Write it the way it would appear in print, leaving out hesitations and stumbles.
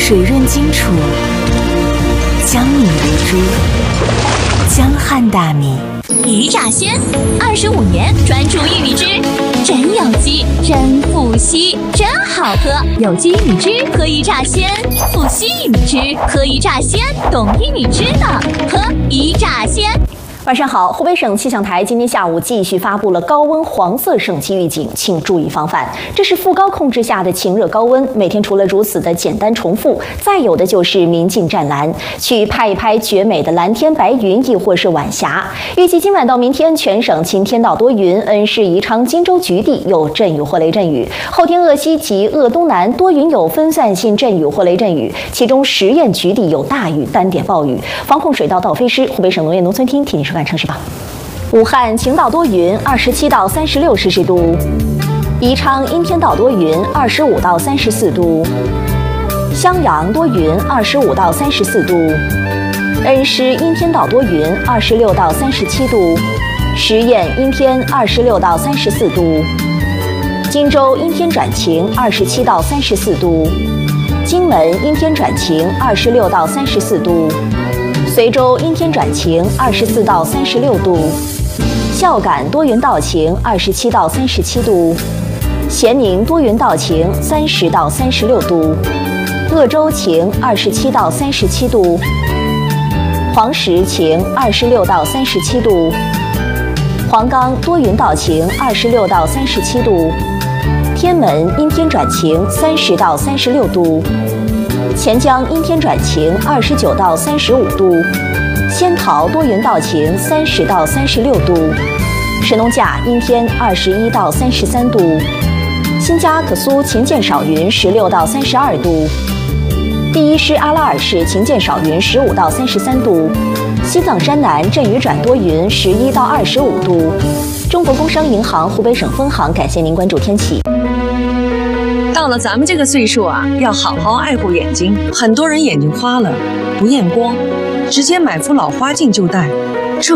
水润清楚，江米如珠，江汉大米。 鱼炸鲜，25年专注玉米汁，真有机，真富硒，真好喝。有机玉米汁喝一炸鲜，富硒玉米汁喝一炸鲜，懂玉米汁的喝一炸鲜。 晚上好，湖北省气象台今天下午继续发布了高温黄色省级预警，请注意防范。这是副高控制下的晴热高温，每天除了如此的简单重复，再有的就是明镜湛蓝，去拍一拍绝美的蓝天白云，亦或是晚霞。预计今晚到明天，全省晴天到多云，恩施、宜昌、荆州局地有阵雨或雷阵雨。后天鄂西及鄂东南多云有分散性阵雨或雷阵雨，其中十堰局地有大雨单点暴雨。防控水稻倒飞湿，湖北省农业农村厅替您收看城市报。武汉晴到多云，27到36摄氏度；宜昌阴天到多云，25到34度；襄阳多云，25到34度；恩施阴天到多云，26到37度；十堰阴天26到34度；荆州阴天转晴27到34度；荆门阴天转晴26到34度；随州阴天转晴24到36度；孝感多云到晴27到37度；咸宁多云到晴30到36度；鄂州晴27到37度；黄石晴26到37度；黄冈多云到晴26到37度；天门阴天转晴30到36度；钱江阴天转晴29到35度；仙桃多云到晴30到36度；神农架阴天21到33度；新疆可苏晴见少云16到32度；第一师阿拉尔市晴见少云15到33度；西藏山南阵雨转多云11到25度。中国工商银行湖北省分行感谢您关注天气。 到了咱们这个岁数啊，要好好爱护眼睛。很多人眼睛花了，不验光，直接买副老花镜就戴，这